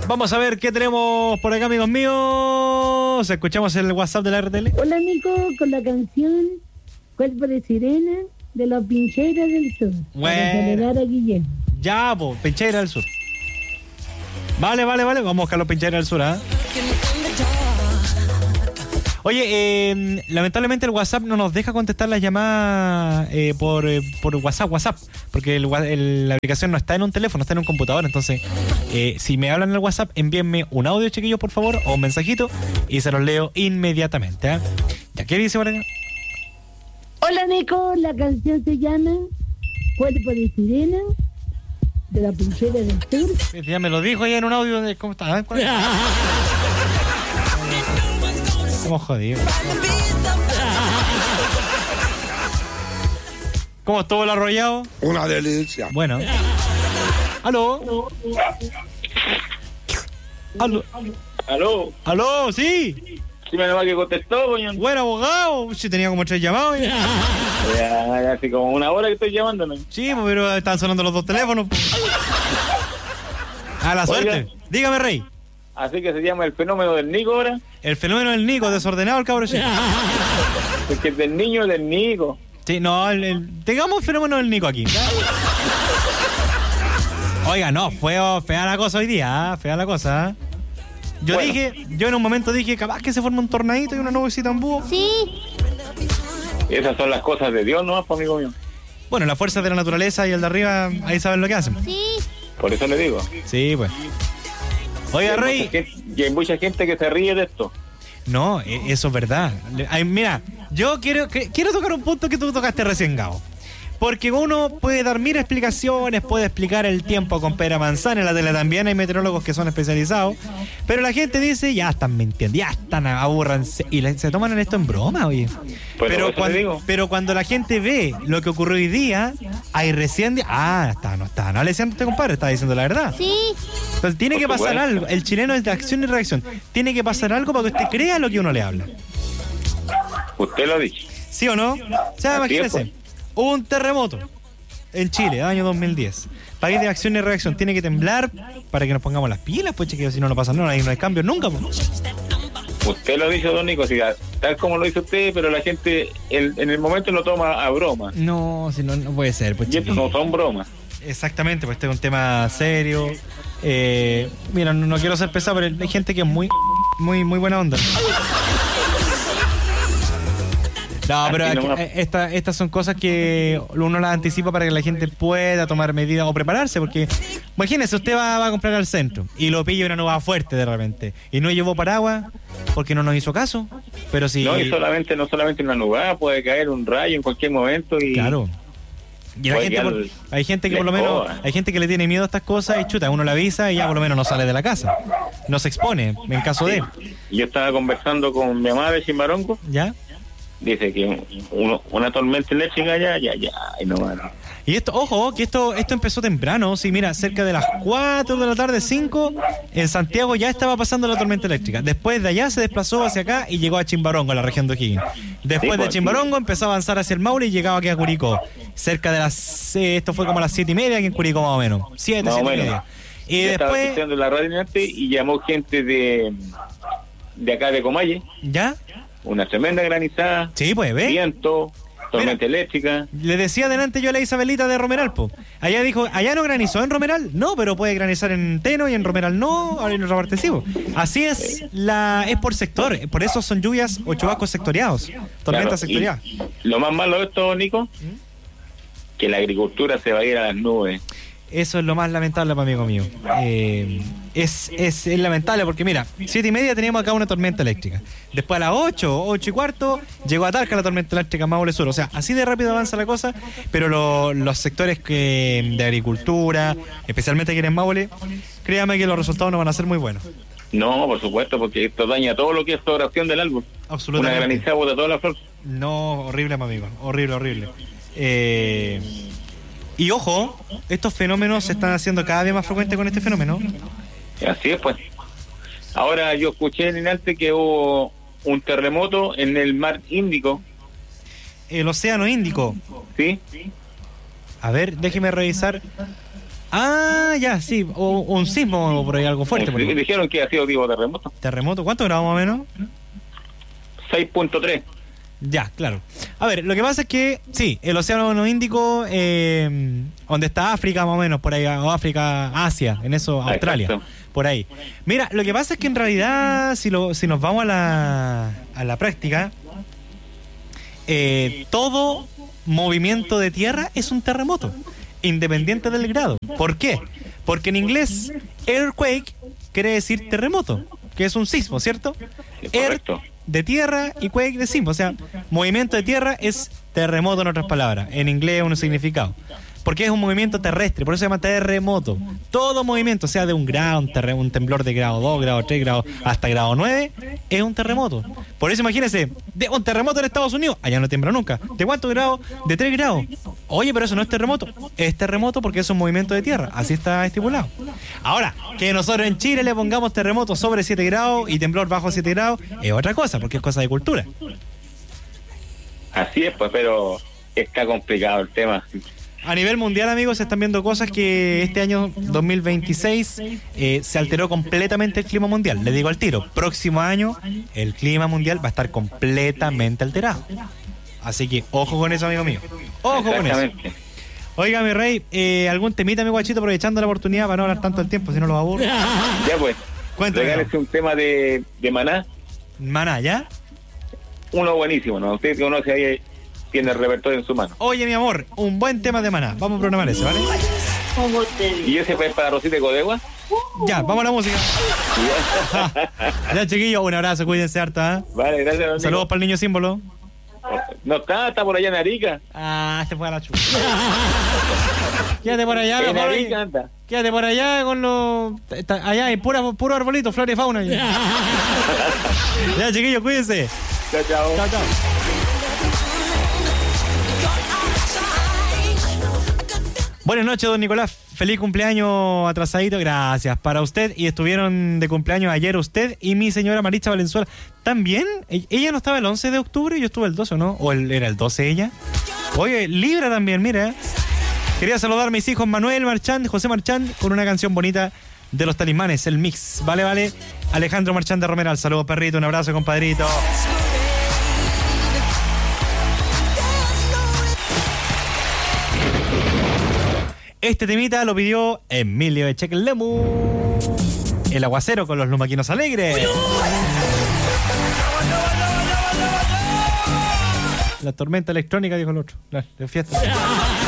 Vamos a ver qué tenemos por acá, amigos míos. Escuchamos el WhatsApp de la RTL. Hola, Nico, con la canción Cuerpo de Sirena de los Pincheras del Sur. Bueno. Para celebrar a Guillermo. Ya, pues, Pincheira del Sur. Vale. Vamos a buscar los Pincheira del Sur, ¿ah? Oye, lamentablemente el WhatsApp no nos deja contestar las llamadas por WhatsApp, porque la aplicación no está en un teléfono, está en un computador. Entonces, si me hablan en el WhatsApp, envíenme un audio, chiquillos, por favor, o un mensajito, y se los leo inmediatamente, ¿eh? ¿Ya qué dice por acá? Hola, Nico, la canción se llama Cuerpo de Sirena de los Pincheras del Sur. Ya me lo dijo ahí en un audio de cómo está. Estamos jodidos. ¿Cómo estuvo el arrollado? Una delicia. Bueno. ¿Aló? ¿Aló? ¿Sí? Sí, menos mal que contestó, coño. Bueno, abogado. Sí, tenía como 3 llamados. Ya hace como una hora que estoy llamándome. Sí, pero están sonando los 2 teléfonos. A la suerte. Oiga. Dígame, Rey. Así que se llama el fenómeno del Nico ahora. El fenómeno del Nico, desordenado el cabrón. Porque es del niño del Nico. Sí, no, tengamos el fenómeno del Nico aquí. Oiga, no, fea la cosa hoy día, ¿eh? Fea la cosa, ¿eh? Yo en un momento dije, capaz que se forma un tornadito y una nubecita en búho. Sí. Esas son las cosas de Dios, ¿no, amigo mío? Bueno, la fuerza de la naturaleza y el de arriba, ahí saben lo que hacen. Sí. Por eso le digo. Sí, pues. Oiga, Rey. Y hay mucha gente que se ríe de esto. No, eso es verdad. Mira, yo quiero tocar un punto que tú tocaste recién, Gabo. Porque uno puede dar 1000 explicaciones, puede explicar el tiempo con pera manzana, en la tele también hay meteorólogos que son especializados, pero la gente dice, ya están mintiendo, ya están, abúrranse, y se toman esto en broma, oye. Pero cuando la gente ve lo que ocurrió hoy día, ahí recién, no leyendo este compadre, está diciendo la verdad. Sí. Entonces tiene que pasar algo, el chileno es de acción y reacción, tiene que pasar algo para que usted crea lo que uno le habla. Usted lo ha dicho. ¿Sí o no? O sea, imagínese. Hubo un terremoto en Chile, año 2010. País de acción y reacción. Tiene que temblar para que nos pongamos las pilas, pues, chiquillos. Si no pasa nada, no hay cambio nunca, pues. Usted lo dicho, don Nico, tal como lo dice usted, pero la gente en el momento lo toma a broma. No, si no puede ser, pues, y estos no son bromas. Exactamente, pues este es un tema serio. Mira, no quiero ser pesado, pero hay gente que es muy buena onda. No, pero estas son cosas que uno las anticipa para que la gente pueda tomar medidas o prepararse, porque imagínese, usted va a comprar al centro y lo pilla una nueva fuerte de repente y no llevó paraguas porque no nos hizo caso, pero si... No, y no solamente una nubada, puede caer un rayo en cualquier momento y... Claro. Y la gente, hay gente que por lo menos, hay gente que le tiene miedo a estas cosas y chuta, uno le avisa y ya por lo menos no sale de la casa, no se expone en caso de... Yo estaba conversando con mi mamá de Chimbarongo. ¿Ya? Dice que una tormenta eléctrica ya, y no va. Y esto, ojo, que esto empezó temprano, sí, mira, cerca de las 4 de la tarde, 5, en Santiago ya estaba pasando la tormenta eléctrica. Después de allá se desplazó hacia acá y llegó a Chimbarongo, a la región de O'Higgins. Después de Chimbarongo empezó a avanzar hacia el Maule y llegaba aquí a Curicó. Cerca de esto fue como a las 7:30 aquí en Curicó más o menos. 7:30. Y yo después... estaba escuchando la radio antes y llamó gente de acá de Comalle. ¿Ya? Una tremenda granizada. Sí, pues, ¿ves? Viento, tormenta eléctrica. Le decía delante yo a la Isabelita de Romeral, po. Allá dijo, ¿allá no granizó en Romeral? No, pero puede granizar en Teno y en Romeral no, ahora en otra parte sí, po. Así es, es por sector, por eso son lluvias o chubascos sectoriados, tormentas sectoriadas. Lo más malo de esto, Nico, que la agricultura se va a ir a las nubes. Eso es lo más lamentable, amigo mío. Es lamentable porque, mira, 7:30 teníamos acá una tormenta eléctrica. Después a las 8:15, llegó a Talca la tormenta eléctrica Maule Sur. O sea, así de rápido avanza la cosa, pero los sectores de agricultura, especialmente aquí en Maule, créame que los resultados no van a ser muy buenos. No, por supuesto, porque esto daña todo lo que es floración del árbol. Absolutamente. Una granizada bota toda la flor. No, horrible, amigo. Horrible. Y ojo, estos fenómenos se están haciendo cada vez más frecuentes con este fenómeno. Así es, pues. Ahora yo escuché en Inalte que hubo un terremoto en el mar Índico. El océano Índico. ¿Sí? A ver, déjeme revisar. Ah, ya, sí. O un sismo por ahí, algo fuerte. Por ahí. Dijeron que ha sido tipo terremoto. ¿Terremoto? ¿Cuántos grados más o menos? 6.3. Ya, claro. A ver, lo que pasa es que, sí, el Océano Índico, donde está África más o menos, por ahí, o África, Asia, en eso, Australia, exacto. por ahí. Mira, lo que pasa es que en realidad, si nos vamos a la práctica, todo movimiento de tierra es un terremoto, independiente del grado. ¿Por qué? Porque en inglés, earthquake quiere decir terremoto, que es un sismo, ¿cierto? Correcto. De tierra y quake de sismo, o sea, movimiento de tierra es terremoto en otras palabras, en inglés un significado, porque es un movimiento terrestre, por eso se llama terremoto. Todo movimiento, sea de un grado, un temblor de grado 2, grado 3, grado hasta grado 9, es un terremoto. Por eso imagínense, de un terremoto en Estados Unidos, allá no tiembla nunca. ¿De cuántos grados? De 3 grados. Oye, pero eso no es terremoto. Es terremoto porque es un movimiento de tierra, así está estipulado. Ahora, que nosotros en Chile le pongamos terremoto sobre 7 grados y temblor bajo 7 grados, es otra cosa, porque es cosa de cultura. Así es, pues, pero está complicado el tema. A nivel mundial, amigos, se están viendo cosas que este año 2026 se alteró completamente el clima mundial. Le digo al tiro, próximo año el clima mundial va a estar completamente alterado. Así que ojo con eso, amigo mío. Ojo con eso. Oiga, mi rey, ¿algún temita, mi guachito, aprovechando la oportunidad para no hablar tanto el tiempo, si no los aburro? Ya pues, Cuéntame. regálese un tema de Maná. Maná, ¿ya? Uno buenísimo, ¿no? Usted conoce ahí, tiene el repertorio en su mano. Oye, mi amor, un buen tema de Maná. Vamos a programar ese, ¿vale? ¿Y ese fue para Rosita de Codegua? Ya, vamos a la música. Ya, chiquillos, un abrazo, cuídense harto, ¿eh? Vale, gracias, amigo. Saludos para el niño símbolo. No está por allá en Arica. Ah, se fue a la chupa. Quédate por allá, En mejor, Arica anda. quédate por allá con los... Allá hay puro arbolito, flora y fauna. Ya, chiquillos, cuídense. Chao, chao. Chao, chao. Buenas noches, don Nicolás. Feliz cumpleaños atrasadito. Gracias para usted. Y estuvieron de cumpleaños ayer usted y mi señora Maritza Valenzuela. ¿También? ¿Ella no estaba el 11 de octubre? Yo estuve el 12, ¿o no? ¿O era el 12 ella? Oye, Libra también, mira. Quería saludar a mis hijos Manuel Marchand, José Marchand, con una canción bonita de Los Talismanes, el mix. Vale. Alejandro Marchand de Romeral. Saludos, perrito. Un abrazo, compadrito. Este temita lo pidió Emilio Echequelemu. El aguacero con los lumaquinos alegres. La tormenta electrónica, dijo el otro. La fiesta.